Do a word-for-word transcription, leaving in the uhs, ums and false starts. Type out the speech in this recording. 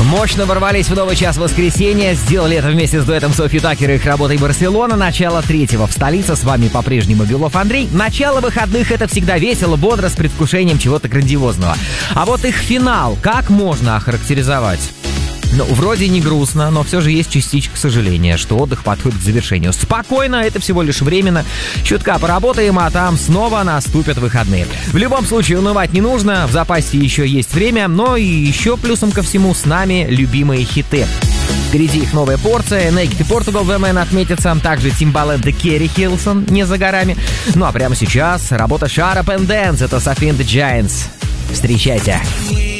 Мощно ворвались в новый час воскресенья. Сделали это вместе с дуэтом Софи Такер и их работой «Барселона». Начало третьего в столице. С вами по-прежнему Белов Андрей. Начало выходных — это всегда весело, бодро, с предвкушением чего-то грандиозного. А вот их финал как можно охарактеризовать? Ну, вроде не грустно, но все же есть частичка сожаления, что отдых подходит к завершению. Спокойно, это всего лишь временно. Чутка поработаем, а там снова наступят выходные. В любом случае, унывать не нужно, в запасе еще есть время, но и еще плюсом ко всему с нами любимые хиты. Впереди их новая порция. Naked и Portugal The Man отметятся. Также Timbaland и Керри Хилсон не за горами. Ну а прямо сейчас работа Shut Up and Dance. Это Sophie and the Giants. Встречайте.